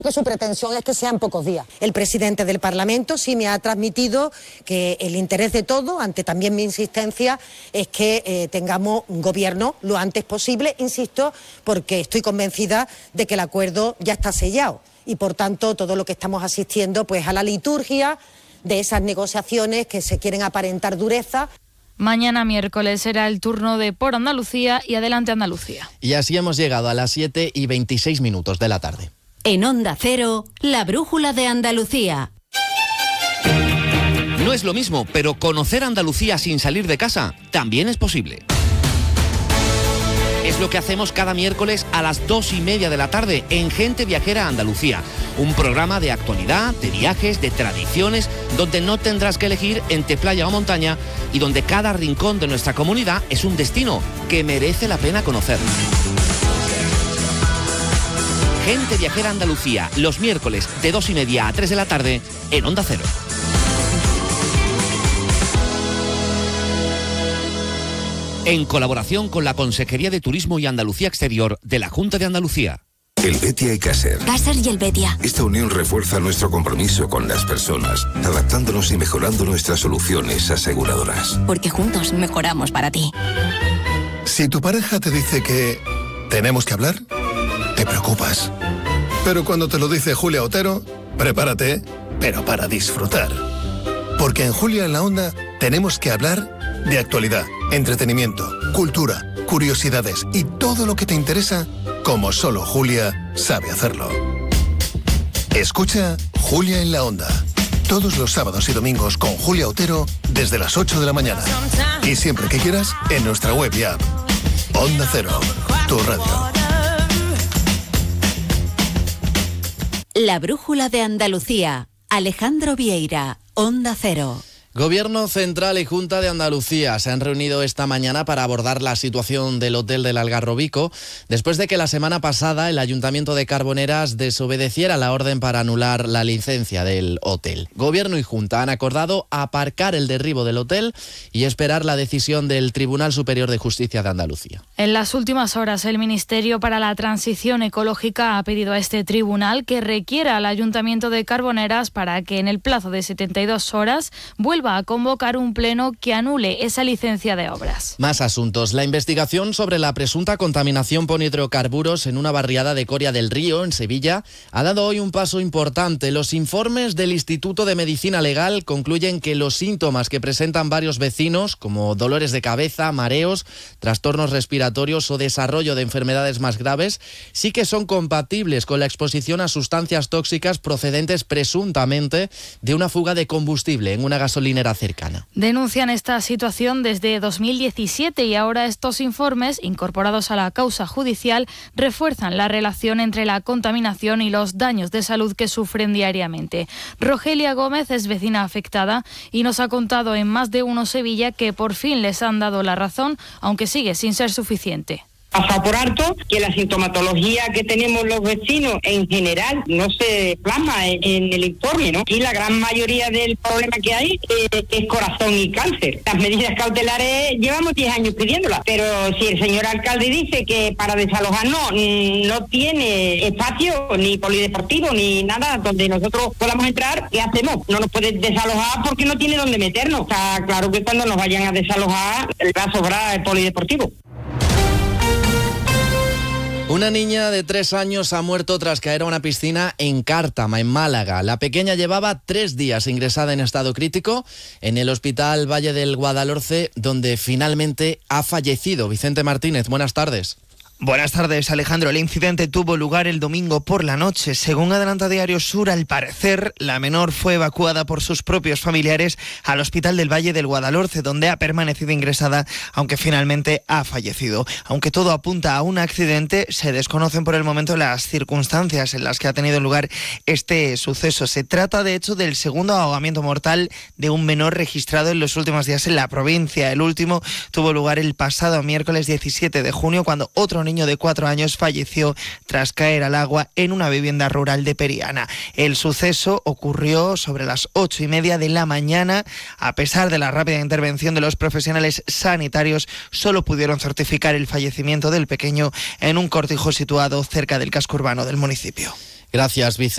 Que su pretensión es que sean pocos días. El presidente del Parlamento sí me ha transmitido que el interés de todos, ante también mi insistencia, es que tengamos un gobierno lo antes posible, insisto, porque estoy convencida de que el acuerdo ya está sellado y por tanto todo lo que estamos asistiendo pues a la liturgia de esas negociaciones que se quieren aparentar dureza. Mañana miércoles será el turno de Por Andalucía y Adelante Andalucía. Y así hemos llegado a las 7:26 de la tarde. En Onda Cero, la brújula de Andalucía. No es lo mismo, pero conocer Andalucía sin salir de casa también es posible. Es lo que hacemos cada miércoles a las 2:30 de la tarde en Gente Viajera Andalucía, un programa de actualidad, de viajes, de tradiciones, donde no tendrás que elegir entre playa o montaña y donde cada rincón de nuestra comunidad es un destino que merece la pena conocer. Gente Viajera Andalucía, los miércoles de 2:30 a 3 de la tarde en Onda Cero. En colaboración con la Consejería de Turismo y Andalucía Exterior de la Junta de Andalucía. El Betia y Caser. Caser y el Betia. Esta unión refuerza nuestro compromiso con las personas, adaptándonos y mejorando nuestras soluciones aseguradoras. Porque juntos mejoramos para ti. Si tu pareja te dice que tenemos que hablar, te preocupas. Pero cuando te lo dice Julia Otero, prepárate, pero para disfrutar. Porque en Julia en la Onda tenemos que hablar de actualidad, entretenimiento, cultura, curiosidades y todo lo que te interesa, como solo Julia sabe hacerlo. Escucha Julia en la Onda, todos los sábados y domingos con Julia Otero desde las 8 de la mañana. Y siempre que quieras, en nuestra web y app. Onda Cero, tu radio. La brújula de Andalucía. Alejandro Vieira, Onda Cero. Gobierno Central y Junta de Andalucía se han reunido esta mañana para abordar la situación del Hotel del Algarrobico, después de que la semana pasada el Ayuntamiento de Carboneras desobedeciera la orden para anular la licencia del hotel. Gobierno y Junta han acordado aparcar el derribo del hotel y esperar la decisión del Tribunal Superior de Justicia de Andalucía. En las últimas horas, el Ministerio para la Transición Ecológica ha pedido a este tribunal que requiera al Ayuntamiento de Carboneras para que en el plazo de 72 horas vuelva a convocar un pleno que anule esa licencia de obras. Más asuntos. La investigación sobre la presunta contaminación por hidrocarburos en una barriada de Coria del Río, en Sevilla, ha dado hoy un paso importante. Los informes del Instituto de Medicina Legal concluyen que los síntomas que presentan varios vecinos, como dolores de cabeza, mareos, trastornos respiratorios o desarrollo de enfermedades más graves, sí que son compatibles con la exposición a sustancias tóxicas procedentes presuntamente de una fuga de combustible en una gasolinera cercana. Denuncian esta situación desde 2017 y ahora estos informes, incorporados a la causa judicial, refuerzan la relación entre la contaminación y los daños de salud que sufren diariamente. Rogelia Gómez es vecina afectada y nos ha contado en Más de Uno Sevilla que por fin les han dado la razón, aunque sigue sin ser suficiente. Pasado por alto que la sintomatología que tenemos los vecinos en general no se plasma en el informe, ¿no? Y la gran mayoría del problema que hay es corazón y cáncer. Las medidas cautelares llevamos 10 años pidiéndolas, pero si el señor alcalde dice que para desalojarnos no tiene espacio ni polideportivo ni nada donde nosotros podamos entrar, ¿qué hacemos? No nos puede desalojar porque no tiene dónde meternos. Está claro que cuando nos vayan a desalojar va a sobrar el polideportivo. Una niña de 3 años ha muerto tras caer a una piscina en Cártama, en Málaga. La pequeña llevaba 3 días ingresada en estado crítico en el Hospital Valle del Guadalhorce, donde finalmente ha fallecido. Vicente Martínez, buenas tardes. Buenas tardes, Alejandro. El incidente tuvo lugar el domingo por la noche. Según adelanta Diario Sur, al parecer, la menor fue evacuada por sus propios familiares al Hospital del Valle del Guadalhorce, donde ha permanecido ingresada, aunque finalmente ha fallecido. Aunque todo apunta a un accidente, se desconocen por el momento las circunstancias en las que ha tenido lugar este suceso. Se trata, de hecho, del segundo ahogamiento mortal de un menor registrado en los últimos días en la provincia. El último tuvo lugar el pasado miércoles 17 de junio, cuando otro niño de 4 años falleció tras caer al agua en una vivienda rural de Periana. El suceso ocurrió sobre las 8:30 de la mañana. A pesar de la rápida intervención de los profesionales sanitarios, solo pudieron certificar el fallecimiento del pequeño en un cortijo situado cerca del casco urbano del municipio. Gracias, Vicente.